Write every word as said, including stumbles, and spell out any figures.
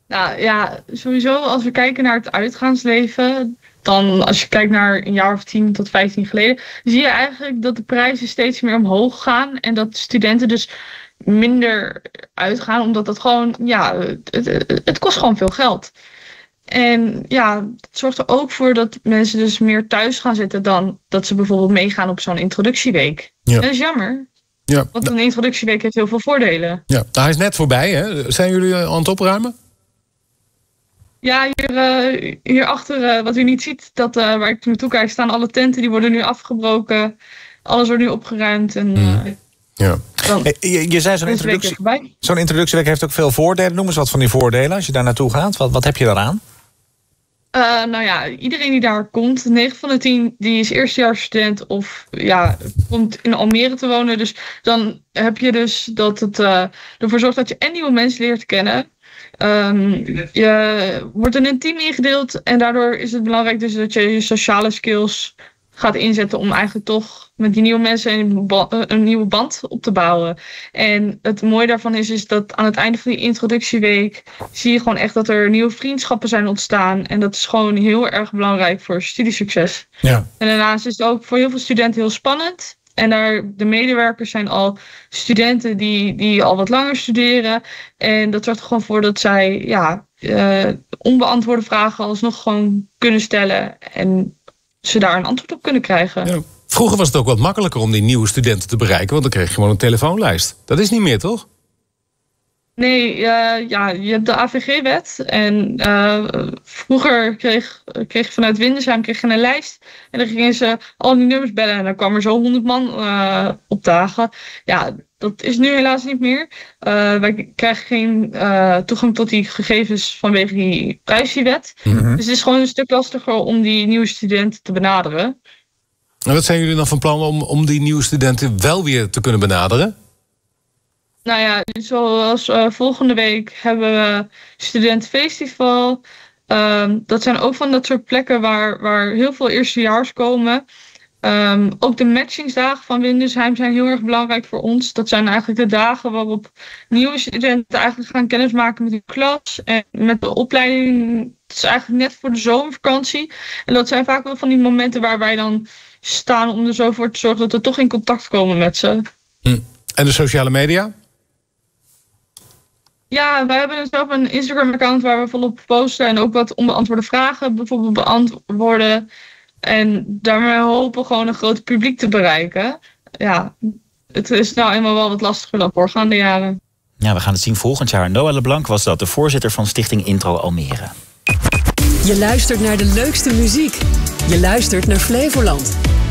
Nou ja, sowieso als we kijken naar het uitgaansleven, dan als je kijkt naar een jaar of tien tot vijftien geleden, zie je eigenlijk dat de prijzen steeds meer omhoog gaan en dat studenten dus minder uitgaan, omdat dat gewoon, ja, het, het, het kost gewoon veel geld. En ja, het zorgt er ook voor dat mensen dus meer thuis gaan zitten dan dat ze bijvoorbeeld meegaan op zo'n introductieweek. Ja. En dat is jammer. Ja. Want een introductieweek heeft heel veel voordelen. Ja, hij is net voorbij, hè? Zijn jullie aan het opruimen? Ja, hier, uh, hierachter, uh, wat u niet ziet, dat, uh, waar ik naartoe kijk, staan alle tenten. Die worden nu afgebroken. Alles wordt nu opgeruimd. En, uh, mm. Ja. Dan, hey, je, je zei zo'n introductie, zo'n introductieweek heeft ook veel voordelen. Noem eens wat van die voordelen als je daar naartoe gaat. Wat, wat heb je daaraan? Uh, nou ja, iedereen die daar komt, negen van de tien, die is eerstejaarsstudent of ja, komt in Almere te wonen. Dus dan heb je dus dat het uh, ervoor zorgt dat je en nieuwe mensen leert kennen. Um, je wordt in een team ingedeeld en daardoor is het belangrijk dus dat je je sociale skills gaat inzetten om eigenlijk toch met die nieuwe mensen een, ba- een nieuwe band op te bouwen. En het mooie daarvan is, is dat aan het einde van die introductieweek zie je gewoon echt dat er nieuwe vriendschappen zijn ontstaan. En dat is gewoon heel erg belangrijk voor studiesucces. Ja. En daarnaast is het ook voor heel veel studenten heel spannend. En daar, de medewerkers zijn al studenten die, die al wat langer studeren. En dat zorgt er gewoon voor dat zij ja, uh, onbeantwoorde vragen alsnog gewoon kunnen stellen. En ze daar een antwoord op kunnen krijgen. Ja. Vroeger was het ook wat makkelijker om die nieuwe studenten te bereiken, want dan kreeg je gewoon een telefoonlijst. Dat is niet meer, toch? Nee, uh, ja, je hebt de A V G-wet. En uh, vroeger kreeg, kreeg je vanuit Windesheim kreeg je een lijst. En dan gingen ze al die nummers bellen. En dan kwam er zo honderd man uh, opdagen. Ja, dat is nu helaas niet meer. Uh, wij krijgen geen uh, toegang tot die gegevens vanwege die privacywet. Mm-hmm. Dus het is gewoon een stuk lastiger om die nieuwe studenten te benaderen. En wat zijn jullie dan van plan om, om die nieuwe studenten wel weer te kunnen benaderen? Nou ja, zoals uh, volgende week hebben we Studentenfestival. Um, dat zijn ook van dat soort plekken waar, waar heel veel eerstejaars komen. Um, ook de matchingsdagen van Windesheim zijn heel erg belangrijk voor ons. Dat zijn eigenlijk de dagen waarop nieuwe studenten eigenlijk gaan kennismaken met hun klas. En met de opleiding. Het is eigenlijk net voor de zomervakantie. En dat zijn vaak wel van die momenten waar wij dan staan om er zo voor te zorgen dat we toch in contact komen met ze. Hm. En de sociale media? Ja, wij hebben zelf een Instagram-account waar we volop posten en ook wat onbeantwoorde vragen bijvoorbeeld beantwoorden. En daarmee hopen we gewoon een groot publiek te bereiken. Ja, het is nou eenmaal wel wat lastiger dan voorgaande jaren. Ja, we gaan het zien volgend jaar. Noah LeBlanc was dat, de voorzitter van Stichting Intro Almere. Je luistert naar de leukste muziek. Je luistert naar Flevoland.